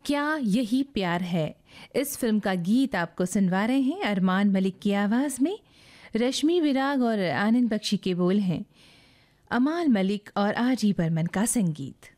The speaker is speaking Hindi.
क्या यही प्यार है। इस फिल्म का गीत आपको सुनवा रहे हैं अरमान मलिक की आवाज़ में। रश्मि विराग और आनंद बख्शी के बोल हैं। अमाल मलिक और आर जी बर्मन का संगीत।